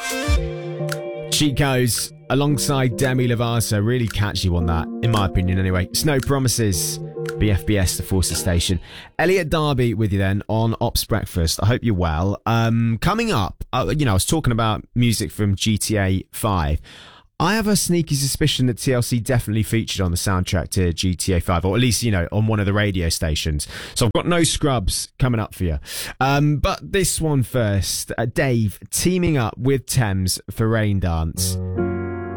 Chico's alongside Demi Lovato, really catchy one that, in my opinion anyway. Snow Promises, BFBS, the Forces Station. Elliot Darby with you then on Ops Breakfast. I hope you're well. Coming up, I was talking about music from GTA 5. I have a sneaky suspicion that TLC definitely featured on the soundtrack to GTA 5, or at least, on one of the radio stations. So I've got no scrubs coming up for you. But this one first, Dave teaming up with Thames for Rain Dance.